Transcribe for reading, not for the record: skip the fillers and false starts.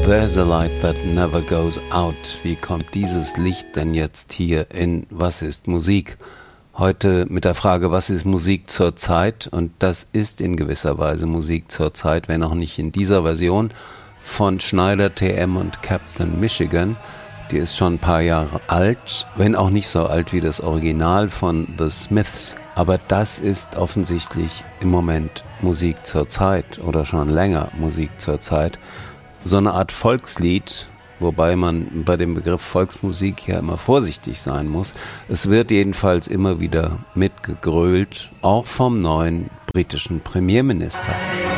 There's a light that never goes out. Wie kommt dieses Licht denn jetzt hier in Was ist Musik? Heute mit der Frage, was ist Musik zur Zeit? Und das ist in gewisser Weise Musik zur Zeit, wenn auch nicht in dieser Version von Schneider, TM und Captain Michigan. Die ist schon ein paar Jahre alt, wenn auch nicht so alt wie das Original von The Smiths. Aber das ist offensichtlich im Moment Musik zur Zeit oder schon länger Musik zur Zeit. So eine Art Volkslied, wobei man bei dem Begriff Volksmusik ja immer vorsichtig sein muss. Es wird jedenfalls immer wieder mitgegrölt, auch vom neuen britischen Premierminister.